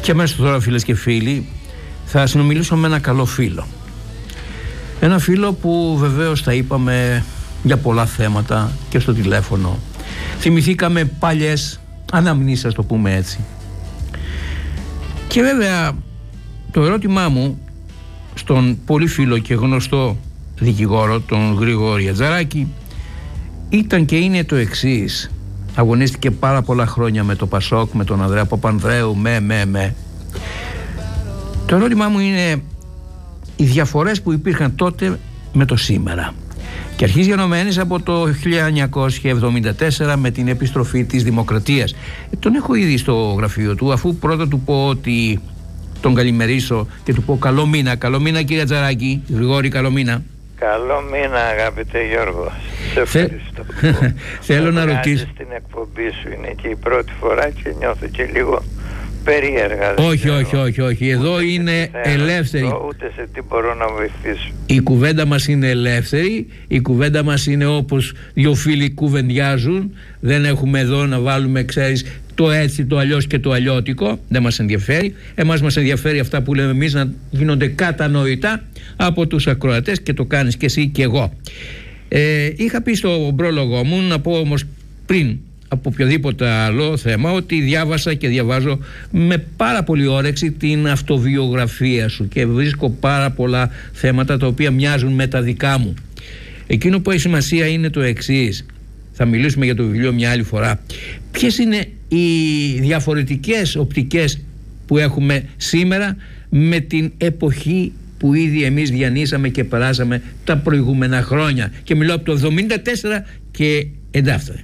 Και μέσα τώρα, φίλες και φίλοι, θα συνομιλήσω με ένα καλό φίλο. Ένα φίλο που βεβαίως τα είπαμε για πολλά θέματα και στο τηλέφωνο. Θυμηθήκαμε παλιές αναμνήσεις, το πούμε έτσι. Και βέβαια το ερώτημά μου στον πολύ φίλο και γνωστό δικηγόρο, τον Γρηγόρη Ατζαράκη, ήταν και είναι το εξής. Αγωνίστηκε πάρα πολλά χρόνια με το Πασόκ, με τον Ανδρέα Παπανδρέου, Το ερώτημά μου είναι οι διαφορές που υπήρχαν τότε με το σήμερα. Και αρχίζει γενομένης από το 1974 με την επιστροφή της δημοκρατίας. Τον έχω ήδη στο γραφείο του, αφού πρώτα του πω ότι τον καλημερίσω και του πω καλό μήνα. Καλό μήνα, κύριε Ατζαράκη. Γρηγόρη, καλό μήνα. Καλό μήνα, αγαπητέ Γιώργο. Σε ευχαριστώ. Θέλω να ρωτήσω. Την εκπομπή σου είναι και η πρώτη φορά και νιώθω και λίγο περίεργα. Όχι. Εδώ είναι ελεύθερη. Ούτε σε τι μπορώ να βοηθήσω. Η κουβέντα μας είναι ελεύθερη. Η κουβέντα μας είναι όπως δύο φίλοι κουβεντιάζουν. Δεν έχουμε εδώ να βάλουμε, ξέρεις, το έτσι, το αλλιώς και το αλλιώτικο. Δεν μας ενδιαφέρει. Εμάς μας ενδιαφέρει αυτά που λέμε εμείς να γίνονται κατανοητά από τους ακροατές, και το κάνεις και εσύ και εγώ. Είχα πει στο πρόλογο μου, να πω όμως πριν από οποιοδήποτε άλλο θέμα, ότι διάβασα και διαβάζω με πάρα πολύ όρεξη την αυτοβιογραφία σου και βρίσκω πάρα πολλά θέματα τα οποία μοιάζουν με τα δικά μου. Εκείνο που έχει σημασία είναι το εξής. Θα μιλήσουμε για το βιβλίο μια άλλη φορά. Ποιες είναι οι διαφορετικές οπτικές που έχουμε σήμερα με την εποχή που ήδη εμείς διανύσαμε και περάσαμε τα προηγούμενα χρόνια? Και μιλώ από το 1974 και εντάφτα.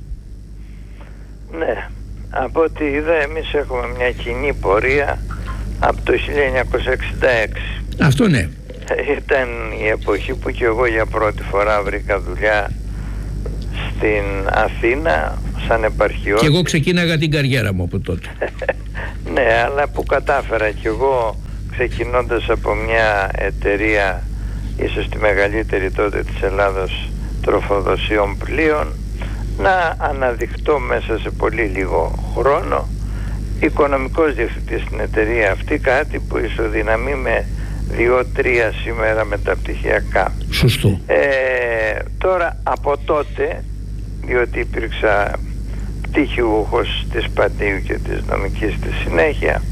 Ναι, από ό,τι είδα εμείς έχουμε μια κοινή πορεία από το 1966. Αυτό ναι. Ήταν η εποχή που και εγώ για πρώτη φορά βρήκα δουλειά στην Αθήνα σαν επαρχιώτης. Και εγώ ξεκίναγα την καριέρα μου από τότε. Ναι, αλλά που κατάφερα κι εγώ, ξεκινώντας από μια εταιρεία, ίσως τη μεγαλύτερη τότε της Ελλάδος, τροφοδοσίων πλοίων, να αναδειχτώ μέσα σε πολύ λίγο χρόνο οικονομικός διευθυντής στην εταιρεία αυτή, κάτι που ισοδυναμεί με 2-3 σήμερα μεταπτυχιακά. Σωστό. Τώρα από τότε, διότι υπήρξα πτυχιούχος της Παντίου και της νομικής στη συνέχεια,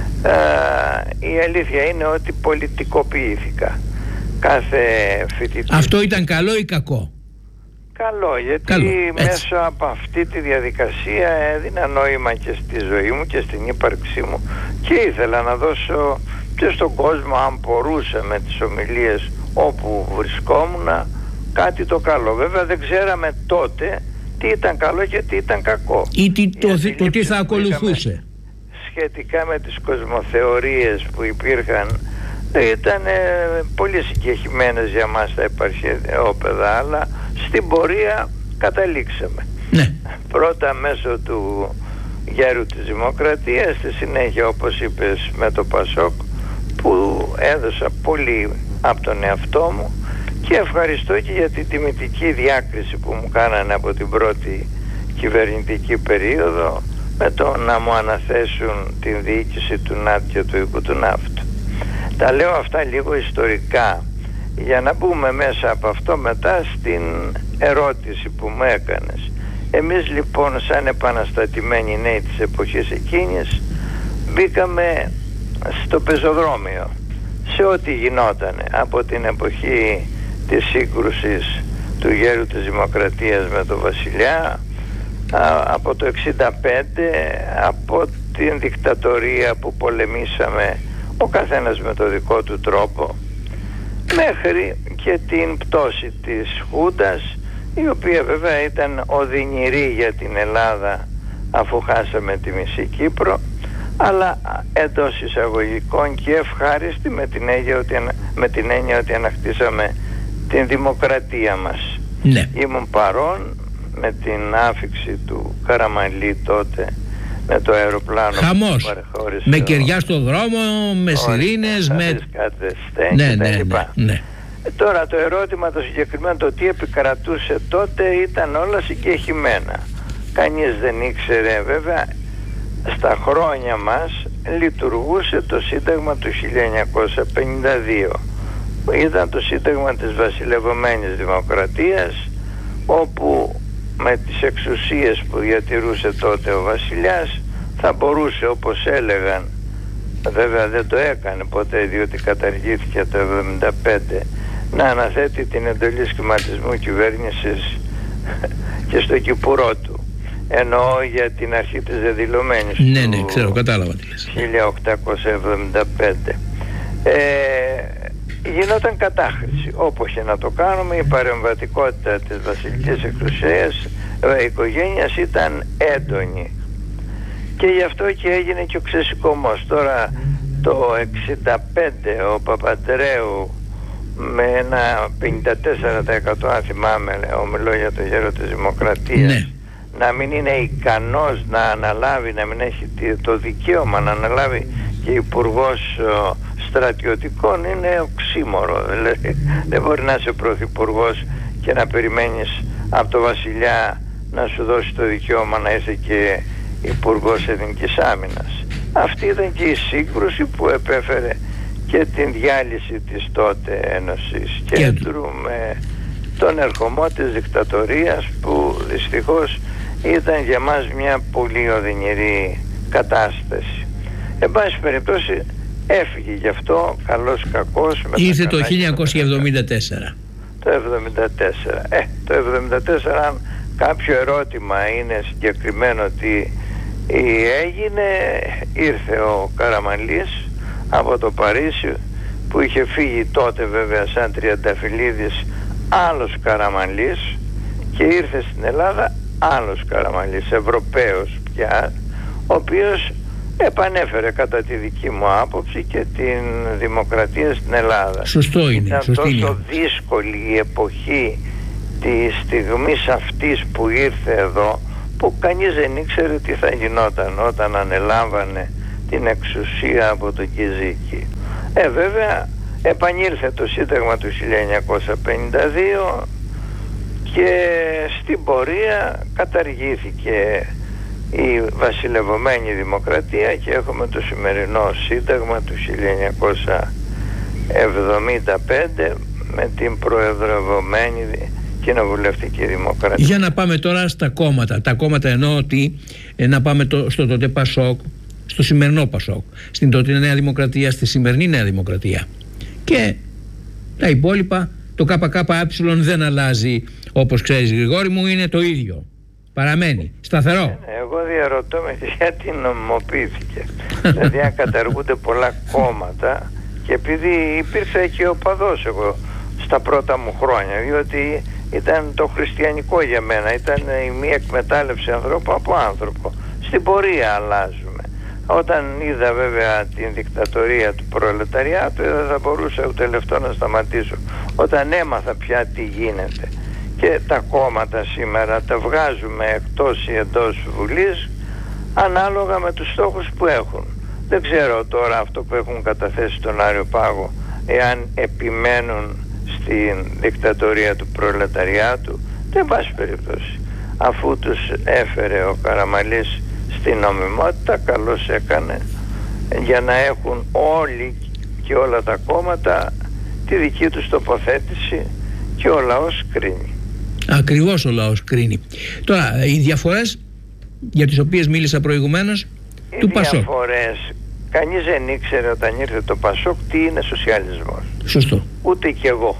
η αλήθεια είναι ότι πολιτικοποιήθηκα. Κάθε φοιτητής... Αυτό ήταν καλό ή κακό? Καλό, γιατί μέσω από αυτή τη διαδικασία έδινα νόημα και στη ζωή μου και στην ύπαρξή μου, και ήθελα να δώσω και στον κόσμο, αν μπορούσα με τις ομιλίες όπου βρισκόμουν, κάτι το καλό. Βέβαια δεν ξέραμε τότε τι ήταν καλό και τι ήταν κακό, ή το τι θα ακολουθούσε. Σχετικά με τις κοσμοθεωρίες που υπήρχαν, ήταν πολύ συγκεκριμένες για μας τα επαρχιόπαιδα, αλλά στην πορεία καταλήξαμε. Ναι. Πρώτα μέσω του γέρου της Δημοκρατίας, στη συνέχεια, όπως είπες, με το Πασόκ, που έδωσα πολύ από τον εαυτό μου, και ευχαριστώ και για την τιμητική διάκριση που μου κάνανε από την πρώτη κυβερνητική περίοδο με το να μου αναθέσουν την διοίκηση του ΝΑΤ και του οίκου του ναύτου. Τα λέω αυτά λίγο ιστορικά για να μπούμε μέσα από αυτό μετά στην ερώτηση που μου έκανες. Εμείς λοιπόν, σαν επαναστατημένοι νέοι της εποχής εκείνης, μπήκαμε στο πεζοδρόμιο σε ό,τι γινότανε από την εποχή της σύγκρουσης του γέρου της Δημοκρατίας με τον Βασιλιά, από το 65, από την δικτατορία που πολεμήσαμε ο καθένας με το δικό του τρόπο, μέχρι και την πτώση της Χούντας, η οποία βέβαια ήταν οδυνηρή για την Ελλάδα αφού χάσαμε τη μισή Κύπρο, αλλά εντός εισαγωγικών και ευχάριστη με την έννοια ότι ανακτήσαμε την δημοκρατία μας. Ναι. Ήμουν παρόν με την άφιξη του Καραμανλή τότε, με το αεροπλάνο. Χαμός, με κεριά στο δρόμο, με σιρήνες, με... Ναι. Τώρα το ερώτημα το συγκεκριμένο, το τι επικρατούσε τότε, ήταν όλα συγκεχημένα. Κανείς δεν ήξερε, βέβαια στα χρόνια μας λειτουργούσε το Σύνταγμα του 1952. Ήταν το Σύνταγμα της βασιλευωμένης δημοκρατίας, όπου με τις εξουσίες που διατηρούσε τότε ο βασιλιάς θα μπορούσε, όπως έλεγαν, βέβαια δεν το έκανε ποτέ διότι καταργήθηκε το 1975, να αναθέτει την εντολή σχηματισμού κυβέρνησης και στο κυπουρό του. Εννοώ για την αρχή της δεδηλωμένης ναι, ξέρω, κατάλαβα τι λες. 1875. Γινόταν κατάχρηση. Όπως και να το κάνουμε, η παρεμβατικότητα της βασιλικής εξουσίας οικογένειας ήταν έντονη. Και γι' αυτό και έγινε και ο ξεσηκωμός. Τώρα το 1965 ο Παπαντρέου με ένα 54% αν θυμάμαι, ομιλώ για το γέρο της Δημοκρατίας, ναι, να μην είναι ικανός να αναλάβει, να μην έχει το δικαίωμα να αναλάβει και υπουργός στρατιωτικών, είναι οξύμορο. Δηλαδή δεν μπορεί να είσαι πρωθυπουργός και να περιμένεις από το βασιλιά να σου δώσει το δικαίωμα να είσαι και υπουργός εθνικής άμυνας. Αυτή ήταν και η σύγκρουση που επέφερε και την διάλυση της τότε Ένωσης Κέντρου με τον ερχομό της δικτατορίας, που δυστυχώς ήταν για μας μια πολύ οδυνηρή κατάσταση. Εν πάση περιπτώσει έφυγε γι' αυτό, καλός κακός. Ήρθε το 1974. Το 1974. Το 1974, αν κάποιο ερώτημα είναι συγκεκριμένο τι έγινε, ήρθε ο Καραμανλής από το Παρίσι, που είχε φύγει τότε βέβαια σαν Τριανταφυλλίδης άλλος Καραμανλής, και ήρθε στην Ελλάδα άλλος Καραμανλής, Ευρωπαίος πια, ο οποίος επανέφερε κατά τη δική μου άποψη και την δημοκρατία στην Ελλάδα. Σωστό είναι. Ήταν τόσο δύσκολη η εποχή της στιγμής αυτής που ήρθε εδώ, που κανείς δεν ήξερε τι θα γινόταν όταν ανελάμβανε την εξουσία από τον Κιζίκη. Βέβαια επανήλθε το Σύνταγμα του 1952 και στην πορεία καταργήθηκε η βασιλευωμένη δημοκρατία και έχουμε το σημερινό Σύνταγμα του 1975 με την προεδρευωμένη κοινοβουλευτική δημοκρατία. Για να πάμε τώρα στα κόμματα. Τα κόμματα εννοώ ότι να πάμε στο τότε Πασόκ, στο σημερινό Πασόκ, στην τότε Νέα Δημοκρατία, στη σημερινή Νέα Δημοκρατία. Και τα υπόλοιπα, το ΚΚΕ δεν αλλάζει, όπως ξέρεις Γρηγόρη μου, είναι το ίδιο. Παραμένει σταθερό. Εγώ διαρωτώ με γιατί νομιμοποιήθηκε. Δηλαδή αν καταργούνται πολλά κόμματα, και επειδή υπήρξε και οπαδός εγώ στα πρώτα μου χρόνια, διότι ήταν το χριστιανικό για μένα, ήταν η μη εκμετάλλευση ανθρώπου από άνθρωπο. Στην πορεία αλλάζουμε. Όταν είδα βέβαια την δικτατορία του προλεταριάτου, δεν θα μπορούσα ούτε λεπτό να σταματήσω. Όταν έμαθα πια τι γίνεται και τα κόμματα σήμερα τα βγάζουμε εκτός ή εντός Βουλής ανάλογα με τους στόχους που έχουν. Δεν ξέρω τώρα αυτό που έχουν καταθέσει στον Άριο Πάγο, εάν επιμένουν στην δικτατορία του προλεταριάτου. Δεν πάση περιπτώσει, αφού τους έφερε ο Καραμανλής στην νομιμότητα, καλώς έκανε, για να έχουν όλοι και όλα τα κόμματα τη δική τους τοποθέτηση και ο λαός κρίνει. Ακριβώς ο λαός κρίνει. Τώρα οι διαφορές για τις οποίες μίλησα προηγουμένως του Πασόκ. Οι διαφορές, κανείς δεν ήξερε όταν ήρθε το Πασόκ τι είναι σοσιαλισμός. Σωστό. Ούτε κι εγώ.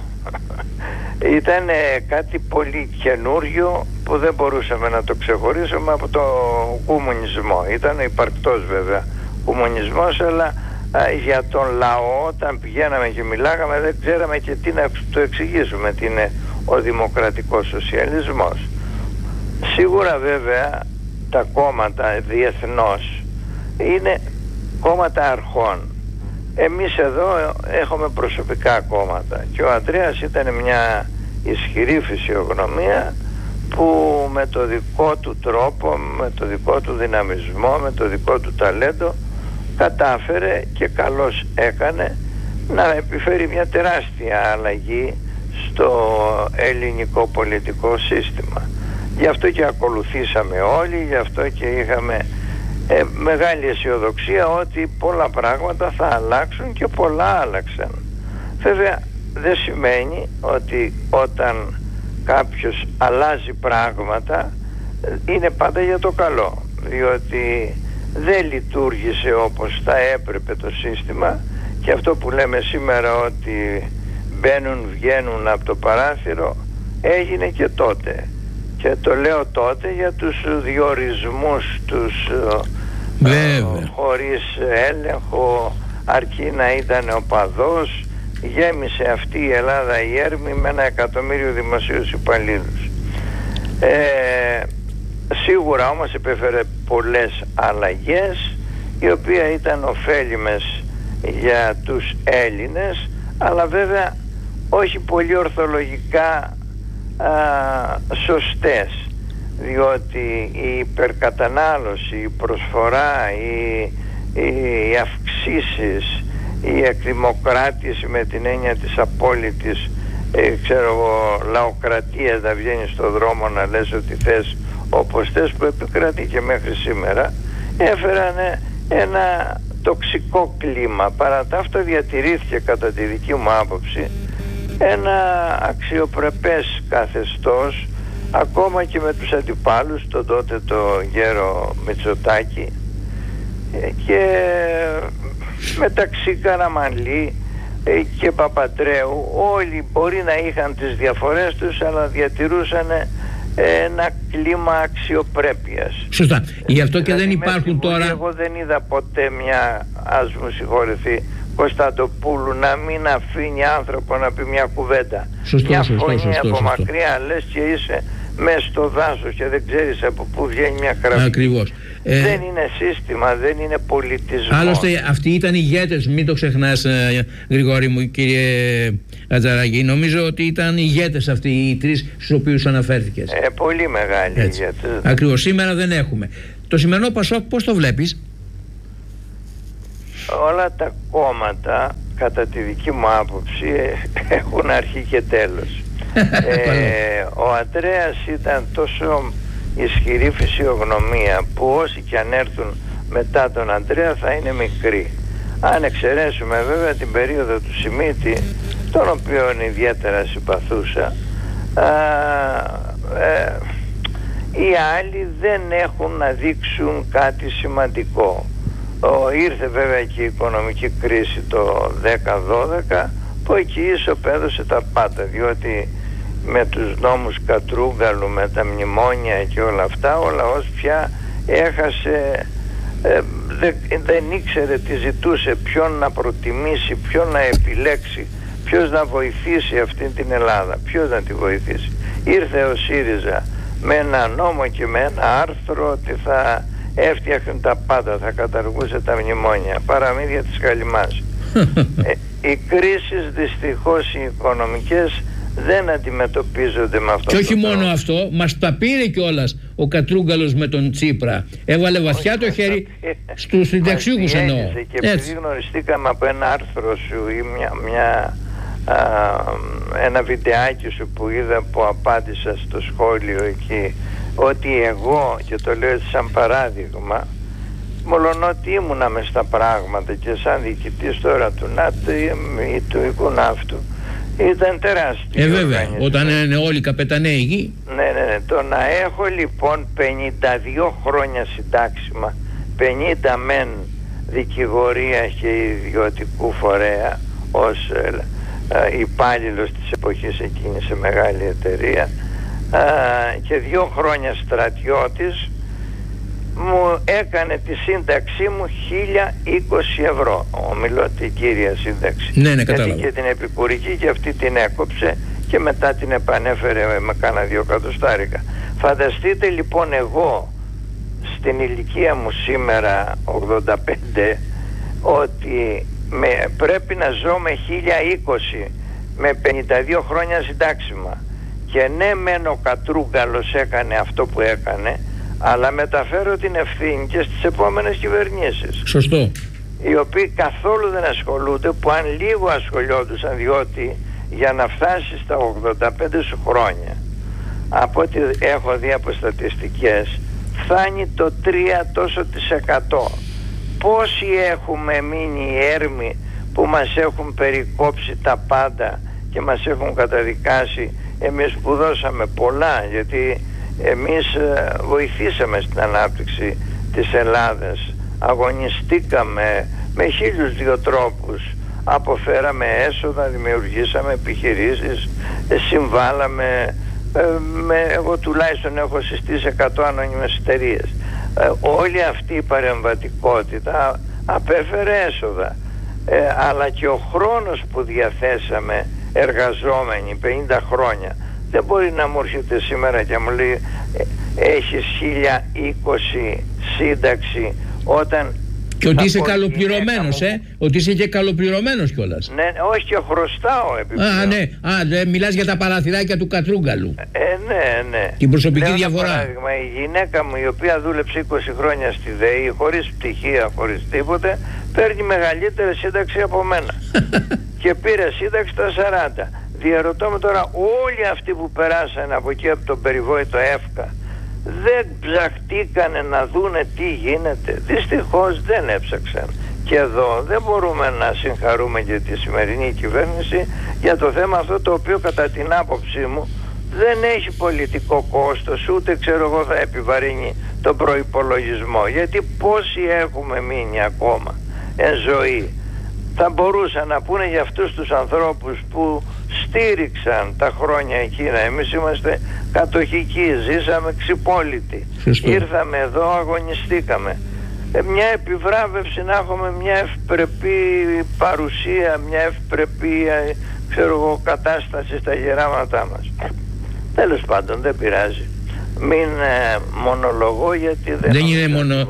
Ήταν κάτι πολύ καινούριο που δεν μπορούσαμε να το ξεχωρίσουμε από το κομμουνισμό. Ήταν υπαρκτός βέβαια κομμουνισμός, αλλά για τον λαό όταν πηγαίναμε και μιλάγαμε δεν ξέραμε και τι να το εξηγήσουμε, τι είναι ο δημοκρατικός σοσιαλισμός. Σίγουρα βέβαια τα κόμματα διεθνώς είναι κόμματα αρχών. Εμείς εδώ έχουμε προσωπικά κόμματα και ο Ανδρέας ήταν μια ισχυρή φυσιογνωμία που με το δικό του τρόπο, με το δικό του δυναμισμό, με το δικό του ταλέντο κατάφερε και καλώς έκανε να επιφέρει μια τεράστια αλλαγή στο ελληνικό πολιτικό σύστημα. Γι' αυτό και ακολουθήσαμε όλοι, γι' αυτό και είχαμε μεγάλη αισιοδοξία ότι πολλά πράγματα θα αλλάξουν και πολλά άλλαξαν. Βέβαια δεν σημαίνει ότι όταν κάποιος αλλάζει πράγματα είναι πάντα για το καλό, διότι δεν λειτουργήσε όπως θα έπρεπε το σύστημα, και αυτό που λέμε σήμερα ότι μπαίνουν βγαίνουν από το παράθυρο έγινε και τότε, και το λέω τότε για τους διορισμούς τους χωρίς έλεγχο, αρκεί να ήταν οπαδός. Γέμισε αυτή η Ελλάδα η έρμη με 1 εκατομμύριο δημοσίους υπαλλήλους. Σίγουρα όμως επέφερε πολλές αλλαγές, οι οποίες ήταν ωφέλιμες για τους Έλληνες, αλλά βέβαια όχι πολύ ορθολογικά σωστές, διότι η υπερκατανάλωση, η προσφορά, οι αυξήσεις, η εκδημοκράτηση με την έννοια της απόλυτης λαοκρατίας, να βγαίνεις στον δρόμο να λες ότι θες όπως θες, που επικρατεί και μέχρι σήμερα, έφερανε ένα τοξικό κλίμα. Παρά τα αυτά διατηρήθηκε κατά τη δική μου άποψη ένα αξιοπρεπές καθεστώς, ακόμα και με τους αντιπάλους, τον τότε το γέρο Μητσοτάκη, και μεταξύ Καραμανλή και Παπαντρέου όλοι μπορεί να είχαν τις διαφορές τους, αλλά διατηρούσαν ένα κλίμα αξιοπρέπειας. Σωστά. Γι' αυτό και δεν υπάρχουν τώρα... Εγώ δεν είδα ποτέ μια, ας μου συγχωρεθεί, Κωνσταντοπούλου να μην αφήνει άνθρωπο να πει μια κουβέντα. Μια φωνή από μακριά λες και είσαι μέσα στο δάσος και δεν ξέρεις από πού βγαίνει μια κραυγή. Ακριβώς. Δεν είναι σύστημα, δεν είναι πολιτισμό. Άλλωστε αυτοί ήταν ηγέτες, μην το ξεχνάς Γρηγόρη μου, κύριε Ατζαράκη. Νομίζω ότι ήταν ηγέτες αυτοί οι τρεις στους οποίους αναφέρθηκες. Πολύ μεγάλοι ηγέτες. Ακριβώς. Σήμερα δεν έχουμε. Το σημερινό Πασόκ πώς το βλέπεις? Όλα τα κόμματα κατά τη δική μου άποψη έχουν αρχή και τέλος. Ο Αντρέας ήταν τόσο ισχυρή φυσιογνωμία που όσοι και αν έρθουν μετά τον Αντρέα θα είναι μικροί. Αν εξαιρέσουμε βέβαια την περίοδο του Σιμίτη, τον οποίο ιδιαίτερα συμπαθούσα, οι άλλοι δεν έχουν να δείξουν κάτι σημαντικό. Ήρθε βέβαια και η οικονομική κρίση το 10-12 που εκεί ισοπαίδωσε τα πάντα, διότι με τους νόμους Κατρούγκαλου, με τα μνημόνια και όλα αυτά, ο λαός πια έχασε, δεν ήξερε τι ζητούσε, ποιον να προτιμήσει, ποιον να επιλέξει, ποιος να βοηθήσει αυτή την Ελλάδα, ποιος να τη βοηθήσει. Ήρθε ο ΣΥΡΙΖΑ με ένα νόμο και με ένα άρθρο ότι θα έφτιαχνε τα πάντα, θα καταργούσε τα μνημόνια, παραμύθια της Καλιμάς. Οι κρίσεις δυστυχώς οι οικονομικές δεν αντιμετωπίζονται με αυτό. Και όχι μόνο αυτό, μας τα πήρε κιόλας ο Κατρούγκαλος με τον Τσίπρα. Έβαλε βαθιά το χέρι στους συνταξιούχους εννοώ. Και επειδή γνωριστήκαμε από ένα άρθρο σου ή ένα βιντεάκι σου που είδα, που απάντησα στο σχόλιο εκεί, ότι εγώ, και το λέω έτσι σαν παράδειγμα, μολονότι ήμουνα μες στα πράγματα και σαν διοικητής τώρα του ΝΑΤ ή του οικού ναύτου, ήταν τεράστιο. Βέβαια, όταν είναι όλοι καπεταναίοι εκεί. Ναι. Το να έχω λοιπόν 52 χρόνια συντάξιμα, 50 μεν δικηγορία και ιδιωτικού φορέα ως υπάλληλος της εποχής εκείνη σε μεγάλη εταιρεία, και 2 χρόνια στρατιώτης, μου έκανε τη σύνταξή μου 1020 ευρώ. Ομιλώ την κύρια σύνταξη. Ναι, κατάλαβα. Γιατί και την επικουρική και αυτή την έκοψε και μετά την επανέφερε με κάνα 2 εκατοστάρικα. Φανταστείτε λοιπόν εγώ στην ηλικία μου σήμερα 85 ότι πρέπει να ζω με 1020 με 52 χρόνια συντάξιμα. Και ναι μεν ο Κατρούγκαλος έκανε αυτό που έκανε, αλλά μεταφέρω την ευθύνη και στις επόμενες κυβερνήσεις. Σωστό. Οι οποίοι καθόλου δεν ασχολούνται, που αν λίγο ασχολιόντουσαν, διότι για να φτάσεις στα 85 σου χρόνια, από ό,τι έχω δει από στατιστικές, φτάνει το 3%. Πόσοι έχουμε μείνει έρμοι που μας έχουν περικόψει τα πάντα και μας έχουν καταδικάσει, εμείς που δώσαμε πολλά, γιατί εμείς βοηθήσαμε στην ανάπτυξη της Ελλάδας, αγωνιστήκαμε με 1002 τρόπους, αποφέραμε έσοδα, δημιουργήσαμε επιχειρήσεις, συμβάλαμε, εγώ τουλάχιστον έχω συστήσει 100 ανώνυμες εταιρείες. Όλη αυτή η παρεμβατικότητα απέφερε έσοδα, αλλά και ο χρόνος που διαθέσαμε εργαζόμενοι 50 χρόνια, δεν μπορεί να μου έρχεται σήμερα και μου λέει έχεις 1020 σύνταξη όταν... Και ότι είσαι καλοπληρωμένος, ότι είσαι και καλοπληρωμένος κιόλας. Ναι, όχι, και χρωστάω επιπλέον. Ναι, μιλάς για τα παραθυράκια του Κατρούγκαλου. Ναι. Την προσωπική διαφορά. Παράδειγμα, η γυναίκα μου, η οποία δούλεψε 20 χρόνια στη ΔΕΗ, χωρίς πτυχία, χωρίς τίποτε, παίρνει μεγαλύτερη σύνταξη από μένα. Και πήρε σύνταξη τα 40. Διαρωτώ με τώρα, όλοι αυτοί που περάσαν από εκεί, από τον περιβόητο ΕΦΚΑ, δεν ψαχτήκανε να δούνε τι γίνεται? Δυστυχώς δεν έψαξαν. Και εδώ δεν μπορούμε να συγχαρούμε και τη σημερινή κυβέρνηση για το θέμα αυτό, το οποίο κατά την άποψή μου δεν έχει πολιτικό κόστος, ούτε ξέρω εγώ θα επιβαρύνει τον προϋπολογισμό, γιατί πόσοι έχουμε μείνει ακόμα εν ζωή? Θα μπορούσαν να πούνε για αυτούς τους ανθρώπους που στήριξαν τα χρόνια εκείνα. Εμείς είμαστε κατοχικοί, ζήσαμε ξυπόλυτοι. Ήρθαμε εδώ, αγωνιστήκαμε. Μια επιβράβευση να έχουμε μια ευπρεπή παρουσία, μια ευπρεπή κατάσταση στα γεράματά μας. Τέλος πάντων, δεν πειράζει. Μην μονολογώ, γιατί δεν είναι μόνο.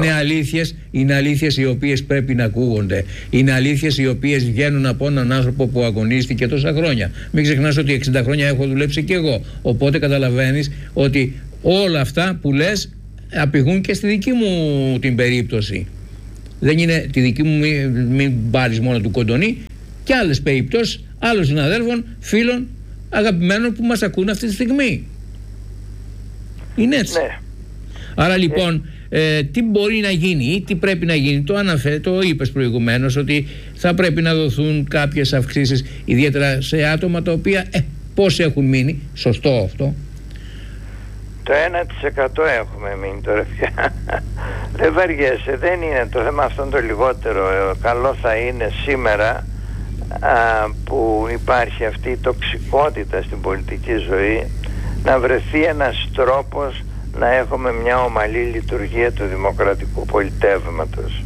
Είναι αλήθειες οι οποίες πρέπει να ακούγονται. Είναι αλήθειες οι οποίες βγαίνουν από έναν άνθρωπο που αγωνίστηκε τόσα χρόνια. Μην ξεχνάς ότι 60 χρόνια έχω δουλέψει και εγώ. Οπότε καταλαβαίνεις ότι όλα αυτά που λες απηχούν και στη δική μου την περίπτωση. Δεν είναι τη δική μου, μην πάρεις μόνο του Κοντονή, και άλλες περιπτώσεις άλλων συναδέλφων, φίλων, αγαπημένων που μας ακούν αυτή τη στιγμή. Είναι έτσι. Ναι. Άρα λοιπόν τι μπορεί να γίνει ή τι πρέπει να γίνει? Το είπες προηγουμένως, ότι θα πρέπει να δοθούν κάποιες αυξήσεις, ιδιαίτερα σε άτομα τα οποία πώς έχουν μείνει. Σωστό αυτό. Το 1% έχουμε μείνει τώρα πια. Δεν βαριέσαι, δεν είναι το θέμα αυτό το λιγότερο. Καλό θα είναι σήμερα που υπάρχει αυτή η τοξικότητα στην πολιτική ζωή, να βρεθεί ένας τρόπος να έχουμε μια ομαλή λειτουργία του δημοκρατικού πολιτεύματος.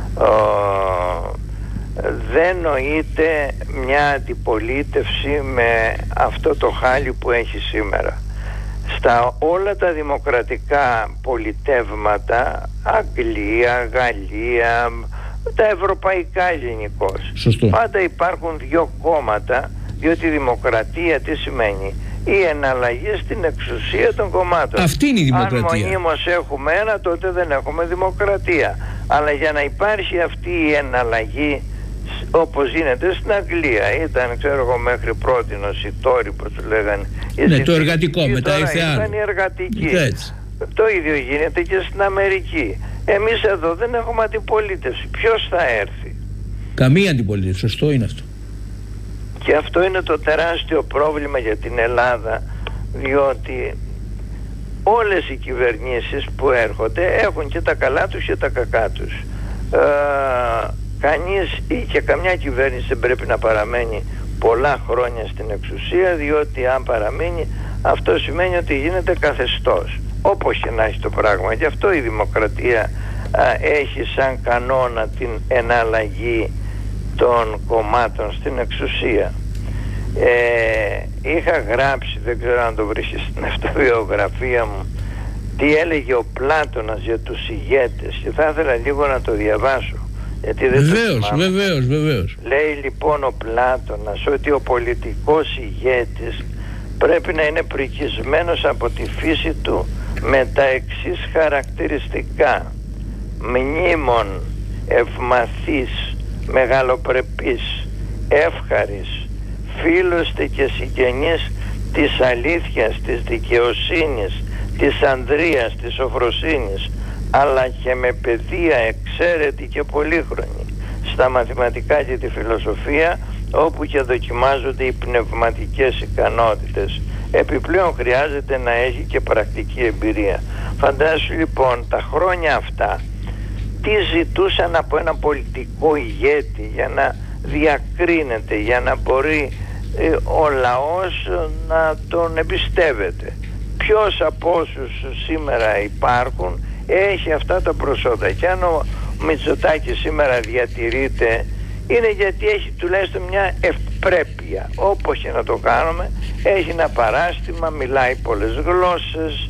Δεν νοείται μια αντιπολίτευση με αυτό το χάλι που έχει σήμερα. Στα όλα τα δημοκρατικά πολιτεύματα, Αγγλία, Γαλλία, τα ευρωπαϊκά γενικώς, πάντα υπάρχουν δύο κόμματα, διότι η δημοκρατία τι σημαίνει? Η εναλλαγή στην εξουσία των κομμάτων. Αυτή είναι η δημοκρατία. Αν μονίμως έχουμε ένα, τότε δεν έχουμε δημοκρατία. Αλλά για να υπάρχει αυτή η εναλλαγή, όπως γίνεται στην Αγγλία, ήταν ξέρω εγώ μέχρι πρότινος οι Τόροι, που του λέγανε. Ναι, το εργατικό, μετά ήρθε άλλο. Ήταν η εργατική. Το ίδιο γίνεται και στην Αμερική. Εμείς εδώ δεν έχουμε αντιπολίτευση. Ποιος θα έρθει? Καμία αντιπολίτευση. Σωστό είναι αυτό. Και αυτό είναι το τεράστιο πρόβλημα για την Ελλάδα, διότι όλες οι κυβερνήσεις που έρχονται έχουν και τα καλά τους και τα κακά τους. Κανείς ή και καμιά κυβέρνηση δεν πρέπει να παραμένει πολλά χρόνια στην εξουσία, διότι αν παραμείνει αυτό σημαίνει ότι γίνεται καθεστώς, όπως και να έχει το πράγμα. Γι' αυτό η δημοκρατία έχει σαν κανόνα την εναλλαγή των κομμάτων στην εξουσία. Είχα γράψει, δεν ξέρω αν το βρίσκεις στην αυτοβιογραφία μου, τι έλεγε ο Πλάτωνας για τους ηγέτες, και θα ήθελα λίγο να το διαβάσω, γιατί δεν βεβαίως. Λέει λοιπόν ο Πλάτωνας ότι ο πολιτικός ηγέτης πρέπει να είναι πρικισμένος από τη φύση του με τα εξής χαρακτηριστικά: μνήμων, ευμαθής, μεγαλοπρεπής, εύχαρης, φίλωστε και συγγενείς της αλήθειας, της δικαιοσύνης, της ανδρείας, της σοφροσύνης, αλλά και με παιδεία εξαίρετη και πολύχρονη στα μαθηματικά και τη φιλοσοφία, όπου και δοκιμάζονται οι πνευματικές ικανότητες. Επιπλέον χρειάζεται να έχει και πρακτική εμπειρία. Φαντάσου λοιπόν τα χρόνια αυτά τι ζητούσαν από ένα πολιτικό ηγέτη για να διακρίνεται, για να μπορεί ο λαός να τον εμπιστεύεται. Ποιος από όσους σήμερα υπάρχουν έχει αυτά τα προσόντα? Και αν ο Μητσοτάκης σήμερα διατηρείται, είναι γιατί έχει τουλάχιστον μια ευπρέπεια. Όπως και να το κάνουμε, έχει ένα παράστημα, μιλάει πολλές γλώσσες,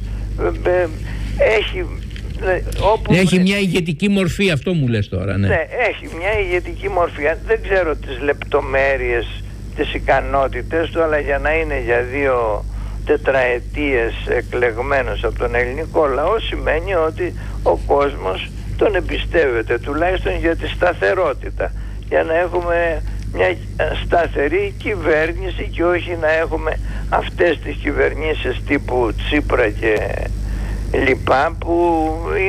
έχει μια ηγετική μορφή, αυτό μου λες τώρα. Ναι, έχει μια ηγετική μορφή. Δεν ξέρω τις λεπτομέρειες, τις ικανότητες του, αλλά για να είναι για 2 τετραετίες εκλεγμένος από τον ελληνικό λαό, σημαίνει ότι ο κόσμος τον εμπιστεύεται, τουλάχιστον για τη σταθερότητα, για να έχουμε μια σταθερή κυβέρνηση και όχι να έχουμε αυτές τις κυβερνήσεις τύπου Τσίπρα και λοιπά, που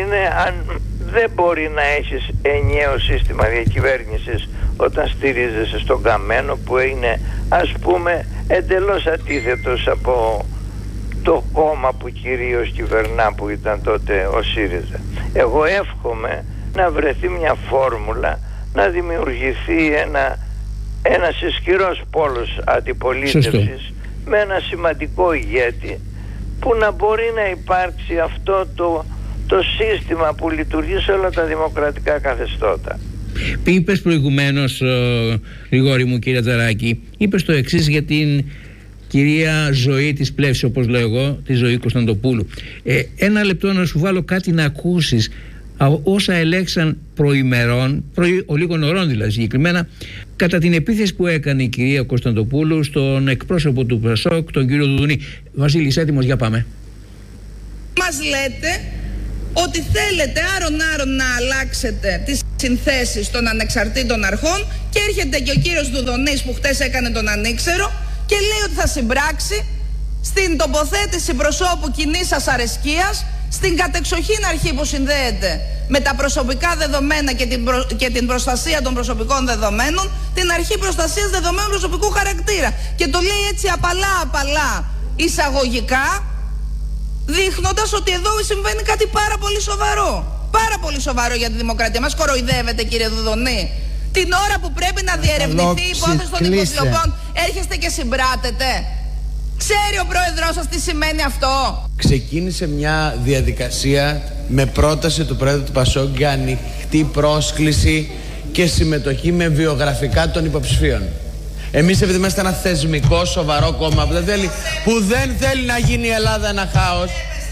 δεν μπορεί να έχεις ενιαίο σύστημα διακυβέρνησης όταν στηρίζεσαι στον καμένο, που είναι, ας πούμε, εντελώς αντίθετος από το κόμμα που κυρίως κυβερνά, που ήταν τότε ο ΣΥΡΙΖΑ. Εγώ εύχομαι να βρεθεί μια φόρμουλα, να δημιουργηθεί ένας ισχυρός πόλος αντιπολίτευσης με ένα σημαντικό ηγέτη, που να μπορεί να υπάρξει αυτό το σύστημα που λειτουργεί σε όλα τα δημοκρατικά καθεστώτα. Είπες προηγουμένως, Γρηγόρη μου, κύριε Τζαράκη, είπες το εξής για την κυρία Ζωή της Πλεύσης, όπως λέω εγώ, τη Ζωή Κωνσταντοπούλου. Ένα λεπτό να σου βάλω κάτι να ακούσεις όσα ελέγξαν προημερών, λίγων ωρών δηλαδή συγκεκριμένα, κατά την επίθεση που έκανε η κυρία Κωνσταντοπούλου στον εκπρόσωπο του ΠΑΣΟΚ, τον κύριο Δουδουνή. Βασίλης, έτοιμος, για πάμε. Μας λέτε ότι θέλετε άρον-άρον να αλλάξετε τις συνθέσεις των ανεξαρτήτων αρχών, και έρχεται και ο κύριος Δουδουνής που χτες έκανε τον ανήξερο και λέει ότι θα συμπράξει στην τοποθέτηση προσώπου κοινής σας αρεσκίας, στην κατεξοχήν αρχή που συνδέεται με τα προσωπικά δεδομένα και την προστασία των προσωπικών δεδομένων, την αρχή προστασίας δεδομένων προσωπικού χαρακτήρα. Και το λέει έτσι απαλά εισαγωγικά, δείχνοντας ότι εδώ συμβαίνει κάτι πάρα πολύ σοβαρό. Πάρα πολύ σοβαρό για τη δημοκρατία. Μας κοροϊδεύετε, κύριε Δουδουνή? Την ώρα που πρέπει να διερευνηθεί η υπόθεση των υποκλοπών, έρχεστε και συμπράτετε. Ξέρει ο πρόεδρος σας τι σημαίνει αυτό? Ξεκίνησε μια διαδικασία με πρόταση του πρόεδρου του ΠΑΣΟΚ για ανοιχτή πρόσκληση και συμμετοχή με βιογραφικά των υποψηφίων. Εμείς, επειδή είμαστε ένα θεσμικό, σοβαρό κόμμα που δεν θέλει να γίνει η Ελλάδα ένα χάος,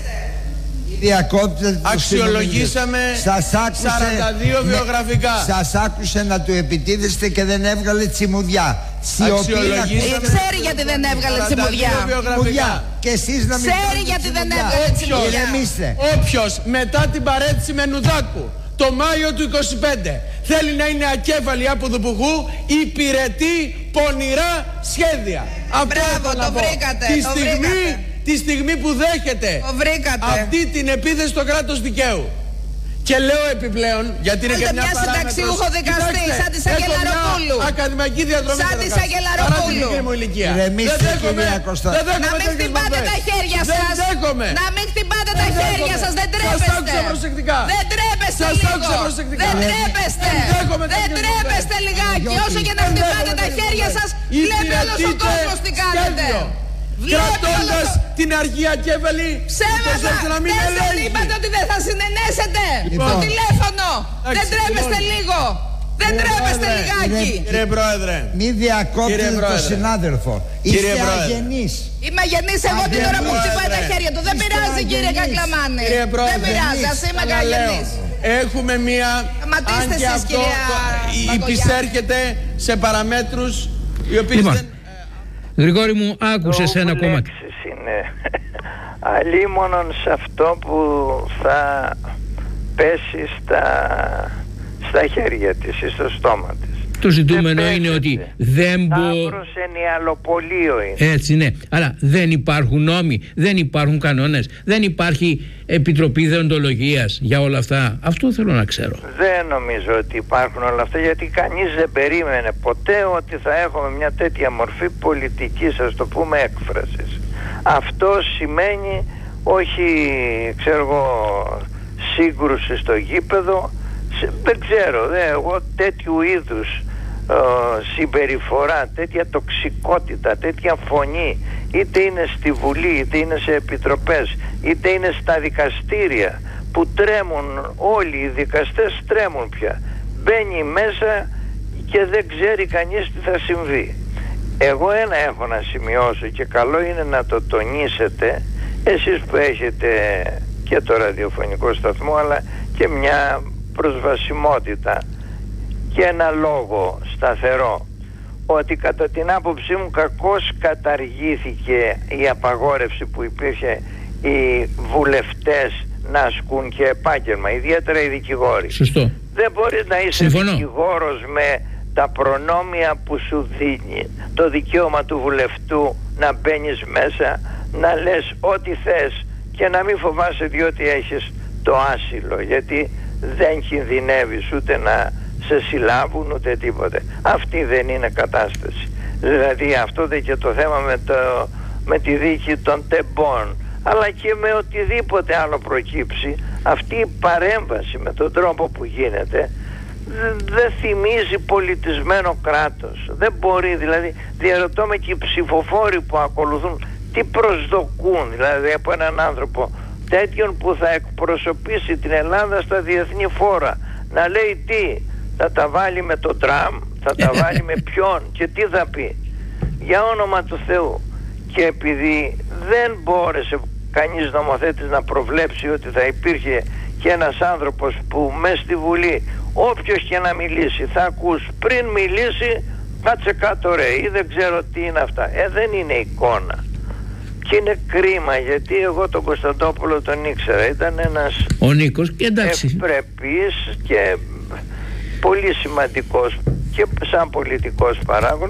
αξιολογήσαμε 42 βιογραφικά. Σας άκουσε να του επιτίθεστε και δεν έβγαλε τσιμουδιά. Ξέρει γιατί δεν έβγαλε τσιμουδιά. Και εσείς να μην ξέρει γιατί δεν έβγαλε τσιμουδιά. Όποιος μετά την παρέτηση με Νουδάκου το Μάιο του 25 θέλει να είναι ακέφαλη από Δουπουχού, υπηρετεί πονηρά σχέδια. Μπράβο, το βρήκατε. Τη στιγμή που δέχεται αυτή την επίθεση στο κράτος δικαίου. Και λέω επιπλέον, γιατί είναι και μια παράμετρος. Μια συνταξιούχο δικαστή, σαν τη Σαγγελαροπούλου. Ακαδημαϊκή διαδρομή. Σαν τη Σαγγελαροπούλου. Να μην χτυπάτε τα χέρια σας. Να μην χτυπάτε τα χέρια σας. Δεν τρέπεστε. Δεν τρέπεστε λίγο. Δεν τρέπεστε. Δεν τρέπεστε λιγάκι. Όσο και να χτυπάτε τα χέρια σας, βλέπει όλος ο κόσμος τι κάνετε. Κρατώντας την αρχή ακέφαλη. Ψέματα! Δεν είπατε ότι δεν θα συνενέσετε στο τηλέφωνο. Δεν τρέπεστε λίγο. Δεν τρέπεστε λιγάκι. Κύριε Πρόεδρε, μη διακόπτετε τον συνάδελφο. Είστε αγενείς. Είμαι αγενής εγώ την ώρα που χτυπάει τα χέρια του. Δεν πειράζει, κύριε Κακλαμάνη. Δεν πειράζει, ας είμαι αγενής. Έχουμε μία, αν και αυτό υπησέρχεται σε παραμέτρους οι οποίες δεν... Γρηγόρη μου, άκουσες ένα κομμάτι. Είναι αλίμονον σε αυτό που θα πέσει στα χέρια της ή στο στόμα της. Το ζητούμενο είναι ότι δεν μπορεί. Ταύρος ενιαλοπολείο είναι. Έτσι, ναι. Αλλά δεν υπάρχουν νόμοι, δεν υπάρχουν κανόνες, δεν υπάρχει επιτροπή δεοντολογίας για όλα αυτά. Αυτό θέλω να ξέρω. Δεν νομίζω ότι υπάρχουν όλα αυτά, γιατί κανείς δεν περίμενε ποτέ ότι θα έχουμε μια τέτοια μορφή πολιτικής, ας το πούμε, έκφρασης. Αυτό σημαίνει όχι, ξέρω εγώ, σύγκρουση στο γήπεδο. Δεν ξέρω, εγώ τέτοιου είδους συμπεριφορά, τέτοια τοξικότητα, τέτοια φωνή, είτε είναι στη Βουλή, είτε είναι σε επιτροπές, είτε είναι στα δικαστήρια που τρέμουν όλοι οι δικαστές, τρέμουν πια. Μπαίνει μέσα και δεν ξέρει κανείς τι θα συμβεί. Εγώ ένα έχω να σημειώσω και καλό είναι να το τονίσετε εσείς που έχετε και το ραδιοφωνικό σταθμό αλλά και μια προσβασιμότητα και ένα λόγο σταθερό, ότι κατά την άποψή μου κακώς καταργήθηκε η απαγόρευση που υπήρχε οι βουλευτές να ασκούν και επάγγελμα, ιδιαίτερα οι δικηγόροι. Σωστό. Δεν μπορείς να είσαι δικηγόρος με τα προνόμια που σου δίνει το δικαίωμα του βουλευτού να μπαίνεις μέσα, να λες ό,τι θες και να μην φοβάσαι διότι έχεις το άσυλο, γιατί δεν κινδυνεύεις ούτε να σε συλλάβουν ούτε τίποτε. Αυτή δεν είναι κατάσταση. Δηλαδή αυτό δεν και το θέμα με τη δίκη των τεμπών, αλλά και με οτιδήποτε άλλο προκύψει. Αυτή η παρέμβαση με τον τρόπο που γίνεται δεν θυμίζει πολιτισμένο κράτος. Δεν μπορεί, δηλαδή διαρωτώ με και οι ψηφοφόροι που ακολουθούν τι προσδοκούν δηλαδή από έναν άνθρωπο τέτοιον που θα εκπροσωπήσει την Ελλάδα στα διεθνή φόρα, να λέει τι θα τα βάλει με το τραμ, θα τα βάλει με ποιον και τι θα πει, για όνομα του Θεού. Και επειδή δεν μπόρεσε κανείς νομοθέτης να προβλέψει ότι θα υπήρχε και ένας άνθρωπος που μες στη Βουλή όποιος και να μιλήσει θα ακούς πριν μιλήσει κάτσε κάτω ρε ή δεν ξέρω τι είναι αυτά. Δεν είναι εικόνα. Και είναι κρίμα, γιατί εγώ τον Κωνσταντόπουλο τον ήξερα. Ήταν ένας ευπρεπής και πολύ σημαντικός και σαν πολιτικός παράγων.